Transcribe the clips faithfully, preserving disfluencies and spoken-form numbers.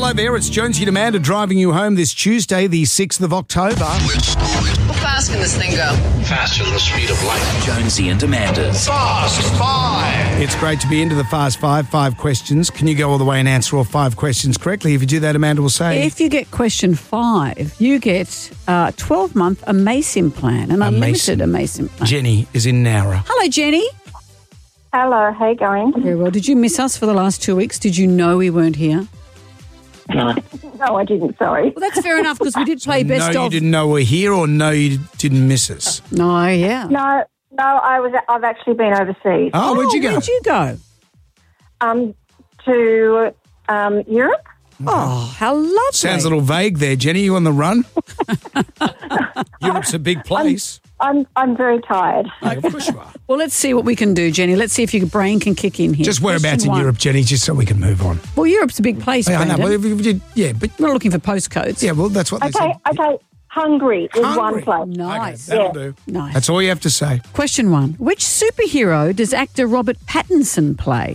Hello there, it's Jonesy and Amanda driving you home this Tuesday, the sixth of October. How fast can this thing go? Faster than the speed of light. Jonesy and Amanda's Fast Five. It's great to be into the Fast Five. Five questions. Can you go all the way and answer all five questions correctly? If you do that, Amanda will say... If you get question five, you get a twelve-month Amasim plan, an unlimited Amasim plan. Jenny is in Nowra. Hello, Jenny. Hello, how you going? Very well. Did you miss us for the last two weeks? Did you know we weren't here? No, I didn't, sorry. Well, that's fair enough because we did play best no, of. you didn't know we're here, or no, you didn't miss us? No, yeah. No, no, I was, I've actually been overseas. Oh, where'd you go? Where'd you go? Um, to um, Europe. Oh, how lovely. Sounds a little vague there, Jenny. You on the run? Europe's a big place. I'm I'm very tired. Oh, of course you are. Well, let's see what we can do, Jenny. Let's see if your brain can kick in here. Just whereabouts Question in one. Europe, Jenny, just so we can move on. Well, Europe's a big place, Yeah, I know. Brandon. Well, if you did, yeah, but We're not looking for postcodes. yeah, well, that's what they Okay, said. okay. Hungary is Hungary. one place. Nice. Okay, that'll Yeah. do. Nice. That's all you have to say. Question one. Which superhero does actor Robert Pattinson play?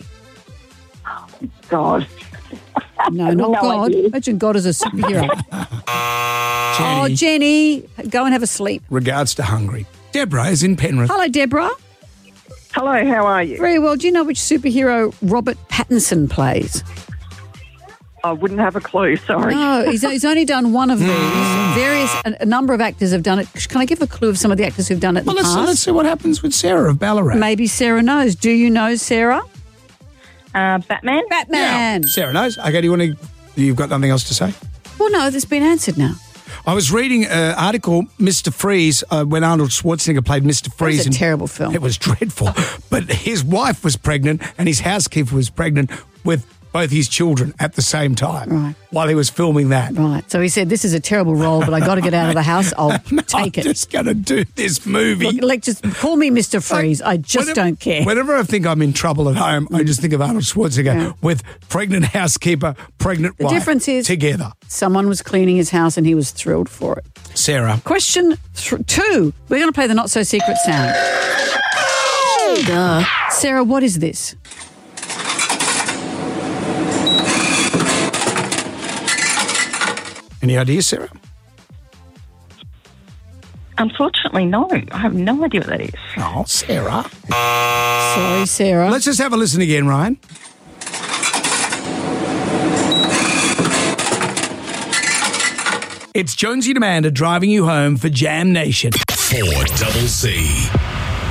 God. No, not No God. idea. Imagine God as a superhero. Oh, Jenny, Jenny, go and have a sleep. regards to Hungary. Deborah is in Penrith. Hello, Deborah. Hello, how are you? Very well. Do you know which superhero Robert Pattinson plays? I wouldn't have a clue, sorry. No, he's, he's only done one of these. Various, a, a number of actors have done it. Can I give a clue of some of the actors who've done it in Well, the let's, past? let's see what happens with Sarah of Ballarat. Maybe Sarah knows. Do you know Sarah? Uh, Batman? Batman. Yeah, Sarah knows. Okay, do you want to... You've got nothing else to say? Well, no, that's been answered now. I was reading an article, Mister Freeze, uh, when Arnold Schwarzenegger played Mister Freeze. That was a and terrible film. It was dreadful. But his wife was pregnant and his housekeeper was pregnant with both his children at the same time Right. while he was filming that. Right. So he said, this is a terrible role, but I got to get out of the house. I'll take I'm it. just going to do this movie. Look, like, just call me Mister Freeze. I just Whenever- don't care. Whenever I think I'm in trouble at home, I just think of Arnold Schwarzenegger Yeah. with pregnant housekeeper, pregnant The wife difference is- together. Someone was cleaning his house and he was thrilled for it. Sarah. Question th- two. We're going to play the not so secret sound. Duh. Sarah, what is this? Any ideas, Sarah? Unfortunately, no. I have no idea what that is. Oh, Sarah. Sorry, Sarah. Let's just have a listen again, Ryan. It's Jonesy and Amanda driving you home for Jam Nation. four double C.